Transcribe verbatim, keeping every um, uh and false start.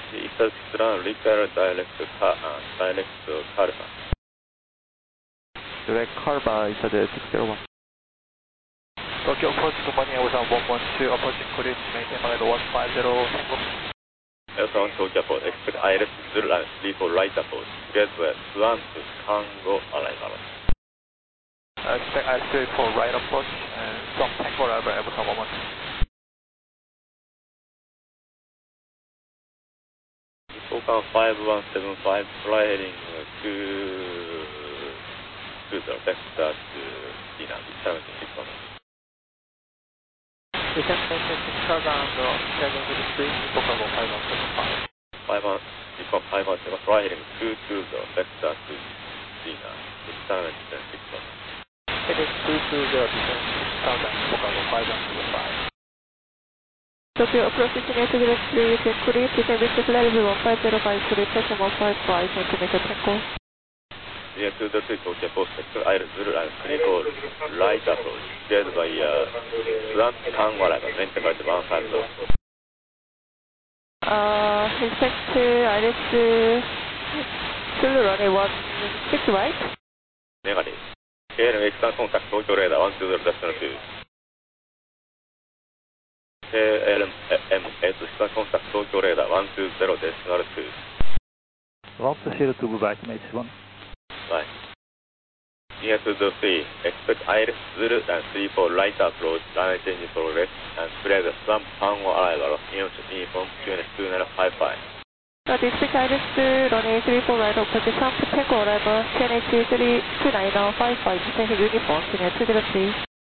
East run, repair direct car, uh, direct Carva. Direct Carva, East six zero one. Tokyo approach to money, was on one one two, approaching Korea, maintain level one five zero, single. Airfront Tokyo Airport, expect I L S zero line three four right approach, Gateway, Swan to Tango arrival. Uh, expect I L S three four right approach, and some Tango arrival, Aircraft one one two. Tokan five one seven five, fly heading to, to the vector to Dina, seven six one. Descent six Carvan, seven to the street, Tokan five one seven five. five one, five one seven, fly heading two to the vector to Dina, seven six one. Heading two to the descent six Carvan, Tokan five one seven five. Tokyo approach engineer to direct three, return Korea, return Victor level one five zero five, Korea, pressure one five five, centimeter Tango. Yeah, to the three Tokyo Post, I L S zero line three four right approach, get by uh, Swan to Tango arrival, maintain by one five zero. Uh, expect I L S Zulu runway one six right. Negative. K L M external contact, Tokyo radar one two zero decimal two. K L M external contact, Tokyo radar one two zero decimal two. Launch the zero to Bubak, H one. Right. Near to the three, expect I L S zero and three four right approach, runway change in progress, and spread the Swan Tango arrival, uniform Q N S two nine five five. But expect I L S runway three four right approach, Swan Tango arrival, Q N H three two nine five five, descending uniform, Q N two zero three.